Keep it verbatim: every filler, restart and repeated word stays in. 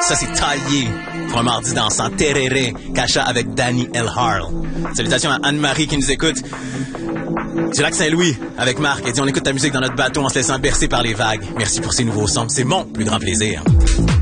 Ça, c'est Taillé pour un mardi dansant. Tereré, Cacha avec Danny L. Harl. Salutations à Anne-Marie qui nous écoute. Du lac Saint-Louis avec Marc. Elle dit on écoute ta musique dans notre bateau en se laissant bercer par les vagues. Merci pour ces nouveaux sons. C'est mon plus grand plaisir.